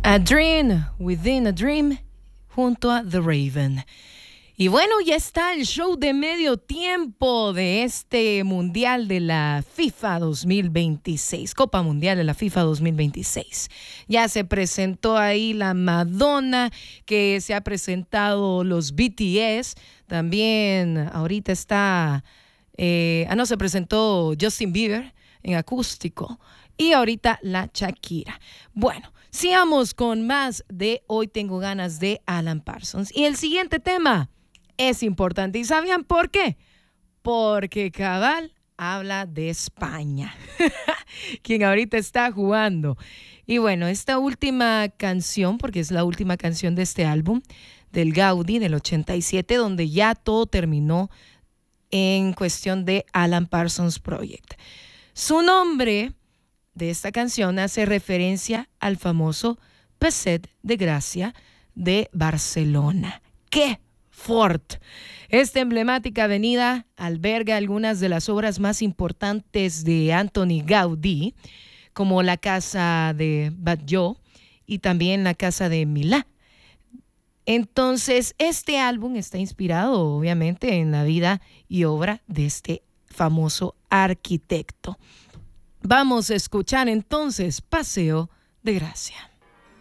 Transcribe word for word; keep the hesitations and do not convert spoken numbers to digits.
A Dream Within a Dream junto a The Raven. Y bueno, ya está el show de medio tiempo de este Mundial de la FIFA dos mil veintiséis, Copa Mundial de la FIFA dos mil veintiséis. Ya se presentó ahí la Madonna, que se ha presentado los B T S, también ahorita está, eh, ah no, se presentó Justin Bieber en acústico y ahorita la Shakira. Bueno, sigamos con más de Hoy Tengo Ganas de Alan Parsons. Y el siguiente tema es importante. ¿Y sabían por qué? Porque cabal habla de España, quien ahorita está jugando. Y bueno, esta última canción, porque es la última canción de este álbum, del Gaudí del ochenta y siete, donde ya todo terminó en cuestión de Alan Parsons Project. Su nombre de esta canción hace referencia al famoso Passeig de Gràcia de Barcelona. ¡Qué Fort! Esta emblemática avenida alberga algunas de las obras más importantes de Antoni Gaudí, como la Casa de Batlló y también la Casa de Milà. Entonces, este álbum está inspirado, obviamente, en la vida y obra de este famoso arquitecto. Vamos a escuchar entonces Paseo de Gracia.